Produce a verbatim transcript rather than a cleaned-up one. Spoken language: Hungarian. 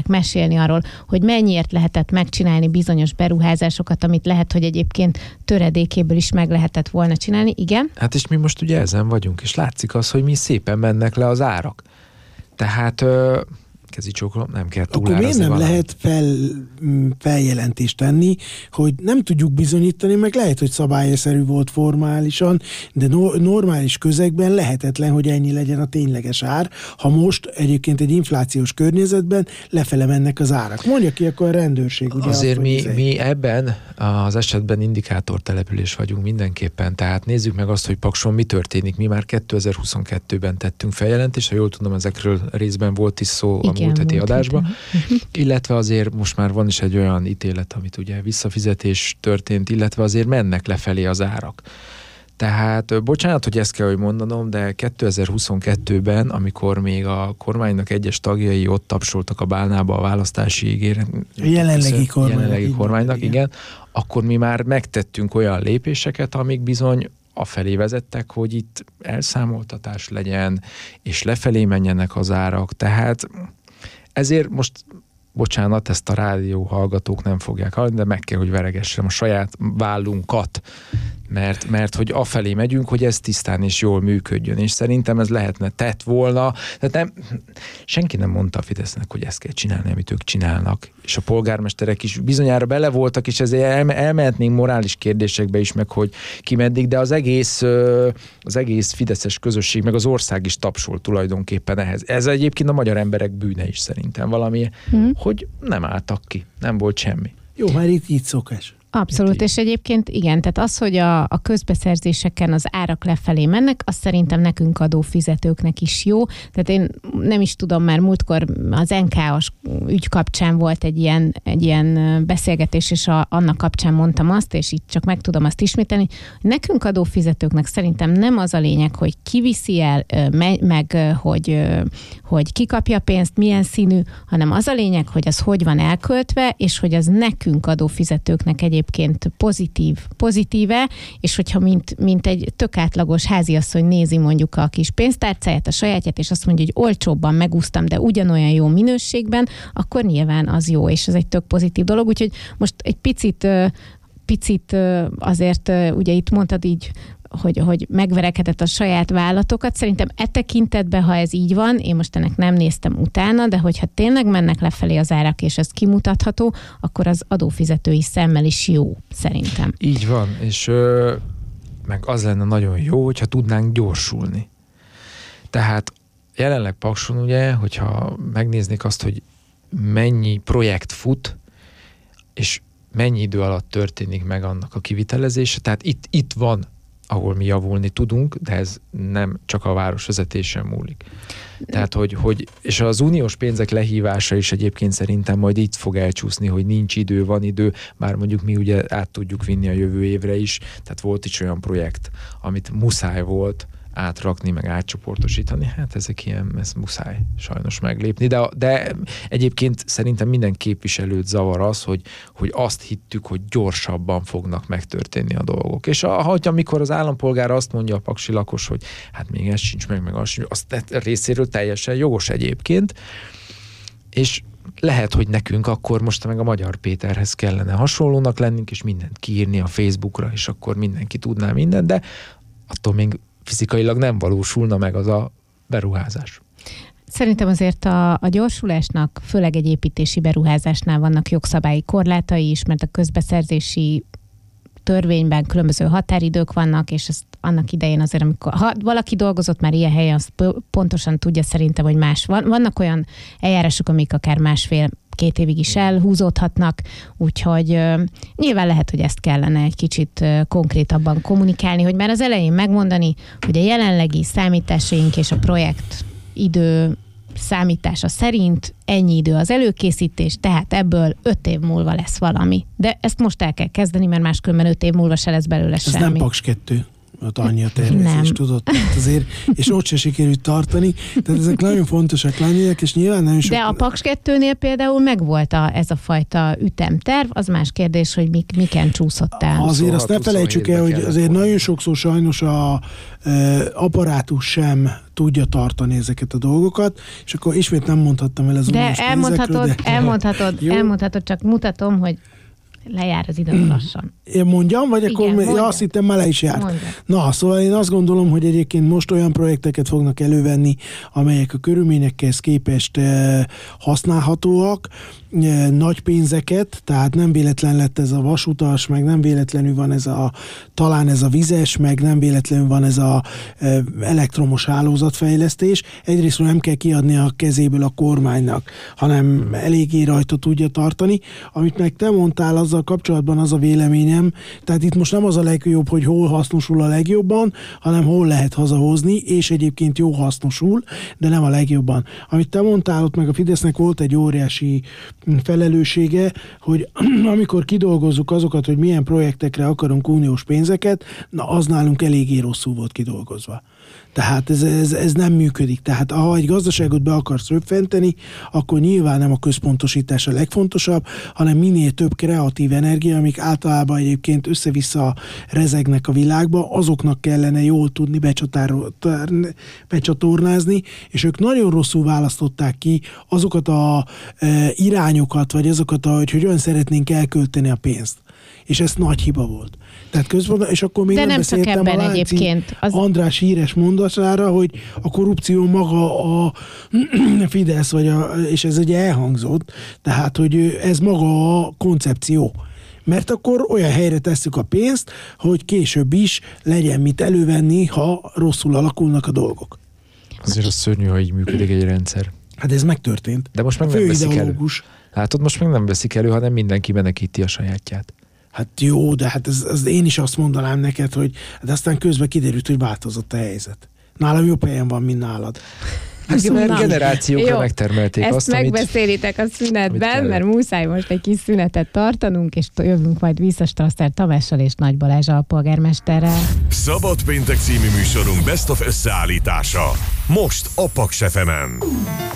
tudják mesélni arról, hogy mennyiért lehetett megcsinálni bizonyos beruházásokat, amit lehet, hogy egyébként töredékéből is meg lehetett volna csinálni. Igen? Hát és mi most ugye ezen vagyunk, és látszik az, hogy mi szépen mennek le az árak. Tehát... Ö... kezicsókolom, nem kell túlárazni. Akkor miért nem valamit. lehet fel, feljelentést tenni, hogy nem tudjuk bizonyítani, meg lehet, hogy szabályszerű volt formálisan, de no, normális közegben lehetetlen, hogy ennyi legyen a tényleges ár, ha most egyébként egy inflációs környezetben lefele mennek az árak. Mondja ki akkor a rendőrség. Ugye Azért azt, mi, izé. mi ebben az esetben indikátortelepülés vagyunk mindenképpen, tehát nézzük meg azt, hogy Pakson mi történik. Mi már kétezer-huszonkettőben tettünk feljelentést, ha jól tudom, ezekről részben volt is szó a múlt heti adásban, uh-huh. illetve azért most már van is egy olyan ítélet, amit ugye visszafizetés történt, illetve azért mennek lefelé az árak. Tehát, bocsánat, hogy ezt kell, hogy mondanom, de kétezer-huszonkettőben, amikor még a kormánynak egyes tagjai ott tapsoltak a bálnába a választási ígéret, jelenlegi, kormány, jelenlegi kormánynak, igen. igen, akkor mi már megtettünk olyan lépéseket, amik bizony afelé vezettek, hogy itt elszámoltatás legyen, és lefelé menjenek az árak. Tehát ezért most, bocsánat, ezt a rádió hallgatók nem fogják hallani, de meg kell, hogy veregessem a saját vállunkat, mert, mert hogy afelé megyünk, hogy ez tisztán és jól működjön, és szerintem ez lehetne tett volna. Tehát nem, senki nem mondta a Fidesznek, hogy ezt kell csinálni, amit ők csinálnak, és a polgármesterek is bizonyára bele voltak, és ezért elme, elmehetnénk morális kérdésekbe is, meg hogy ki meddig, de az egész, az egész fideszes közösség, meg az ország is tapsol tulajdonképpen ehhez. Ez egyébként a magyar emberek bűne is szerintem valami, hmm. hogy nem álltak ki, nem volt semmi. Jó, már itt így szokás. Abszolút, és egyébként igen, tehát az, hogy a, a közbeszerzéseken az árak lefelé mennek, az szerintem nekünk adófizetőknek is jó. Tehát én nem is tudom, már múltkor az en ká-os ügy kapcsán volt egy ilyen, egy ilyen beszélgetés, és a, annak kapcsán mondtam azt, és itt csak meg tudom azt ismételni, hogy nekünk adófizetőknek szerintem nem az a lényeg, hogy ki viszi el, meg hogy, hogy ki kapja pénzt, milyen színű, hanem az a lényeg, hogy az hogy van elköltve, és hogy az nekünk adófizetőknek egy egyébként pozitív, pozitíve, és hogyha mint, mint egy tök átlagos háziasszony nézi mondjuk a kis pénztárcáját, a sajátját, és azt mondja, hogy olcsóbban megúsztam, de ugyanolyan jó minőségben, akkor nyilván az jó, és ez egy tök pozitív dolog. Úgyhogy most egy picit, picit azért, ugye itt mondtad így, hogy, hogy megverekedett a saját vállalatokat. Szerintem e tekintetben, ha ez így van, én most ennek nem néztem utána, de hogyha tényleg mennek lefelé az árak, és ez kimutatható, akkor az adófizetői szemmel is jó, szerintem. Így van, és ö, meg az lenne nagyon jó, hogyha tudnánk gyorsulni. Tehát jelenleg Pakson ugye, hogyha megnéznék azt, hogy mennyi projekt fut, és mennyi idő alatt történik meg annak a kivitelezése, tehát itt, itt van, ahol mi javulni tudunk, de ez nem csak a városvezetésen múlik. Tehát, hogy, hogy, és az uniós pénzek lehívása is egyébként szerintem majd itt fog elcsúszni, hogy nincs idő, van idő, bár mondjuk mi ugye át tudjuk vinni a jövő évre is, tehát volt is olyan projekt, amit muszáj volt átrakni, meg átcsoportosítani, hát ezek ilyen, ez muszáj sajnos meglépni, de, de egyébként szerintem minden képviselőt zavar az, hogy, hogy azt hittük, hogy gyorsabban fognak megtörténni a dolgok. És a, amikor az állampolgár azt mondja a paksi lakos, hogy hát még ez sincs meg, meg az sincs, azt részéről teljesen jogos egyébként, és lehet, hogy nekünk akkor most meg a Magyar Péterhez kellene hasonlónak lennünk, és mindent kiírni a Facebookra, és akkor mindenki tudná mindent, de attól még fizikailag nem valósulna meg az a beruházás. Szerintem azért a, a gyorsulásnak, főleg egy építési beruházásnál vannak jogszabályi korlátai is, mert a közbeszerzési törvényben különböző határidők vannak, és ezt annak idején azért, amikor ha valaki dolgozott már ilyen helyen, azt pontosan tudja szerintem, hogy más van. Vannak olyan eljárások, amik akár másfél két évig is elhúzódhatnak, úgyhogy uh, nyilván lehet, hogy ezt kellene egy kicsit uh, konkrétabban kommunikálni, hogy már az elején megmondani, hogy a jelenlegi számításaink és a projekt idő számítása szerint ennyi idő az előkészítés, tehát ebből öt év múlva lesz valami. De ezt most el kell kezdeni, mert máskülönben öt év múlva se lesz belőle Ez semmi. Ez nem Paks kettő. Ott annyi a tervezés, tudod, tehát azért, és ott se sikerült tartani, tehát ezek nagyon fontosak lennének, és nyilván nagyon sok... De a Paks kettőnél például megvolt a, ez a fajta ütemterv, az más kérdés, hogy mik, miken csúszott el. Azért azt ne felejtsük el, hogy azért nagyon sokszor sajnos a e, apparátus sem tudja tartani ezeket a dolgokat, és akkor ismét nem mondhattam el az de uniós elmondhatod, pénzekről, de... elmondhatod, elmondhatod, csak mutatom, hogy lejár az idő lassan. Én mondjam, vagy akkor Igen, ja, azt hittem, már le is járt. Mondjam. Na, szóval én azt gondolom, hogy egyébként most olyan projekteket fognak elővenni, amelyek a körülményekhez képest eh, használhatóak, eh, nagy pénzeket, tehát nem véletlen lett ez a vasutas, meg nem véletlenül van ez a, talán ez a vizes, meg nem véletlenül van ez a eh, elektromos hálózatfejlesztés. Egyrészt nem kell kiadni a kezéből a kormánynak, hanem eléggé rajta tudja tartani. Amit meg te mondtál, azzal kapcsolatban az a véleményem, tehát itt most nem az a legjobb, hogy hol hasznosul a legjobban, hanem hol lehet hazahozni, és egyébként jó hasznosul, de nem a legjobban. Amit te mondtál, ott meg a Fidesznek volt egy óriási felelőssége, hogy amikor kidolgozzuk azokat, hogy milyen projektekre akarunk uniós pénzeket, na az nálunk eléggé rosszul volt kidolgozva. Tehát ez, ez, ez nem működik. Tehát ha egy gazdaságot be akarsz röpfenteni, akkor nyilván nem a központosítás a legfontosabb, hanem minél több kreatív energia, amik általában egyébként össze-vissza rezegnek a világba, azoknak kellene jól tudni becsatornázni, és ők nagyon rosszul választották ki azokat a e, irányokat, vagy azokat, a, hogy hogyan szeretnénk elkölteni a pénzt. És ez nagy hiba volt. Tehát közben, és akkor még de nem, nem beszéltem a Lánci az... András híres mondatára, hogy a korrupció maga a Fidesz, vagy a, és ez ugye elhangzott, tehát, hogy ez maga a koncepció. Mert akkor olyan helyre tesszük a pénzt, hogy később is legyen mit elővenni, ha rosszul alakulnak a dolgok. Azért az szörnyű, ha így működik egy rendszer. Hát ez megtörtént. De most meg nem veszik elő. Látod, most meg nem veszik elő, hanem mindenki menekíti a sajátját. Hát jó, de hát ez, ez én is azt mondanám neked, hogy hát aztán közben kiderült, hogy változott a helyzet. Nálam jobb helyen van, mint nálad. Hát mert generációkra jó, megtermelték ezt azt, megbeszélitek a szünetben, mert muszáj most egy kis szünetet tartanunk, és jövünk majd vissza Strasser Tamással és Nagy Balázs polgármesterrel. Szabad péntek című műsorunk Best of összeállítása. Most a Paks ef emen.